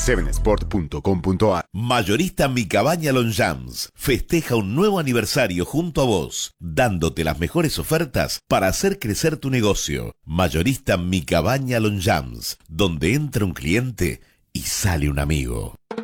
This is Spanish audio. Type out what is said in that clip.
7sport.com.ar. Mayorista Mi Cabaña Longchamps festeja un nuevo aniversario junto a vos, dándote las mejores ofertas para hacer crecer tu negocio. Mayorista Mi Cabaña Longchamps, donde entra un cliente y sale un amigo.